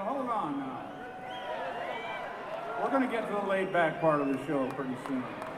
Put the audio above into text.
hold on now. We're going to get to the laid-back part of the show pretty soon.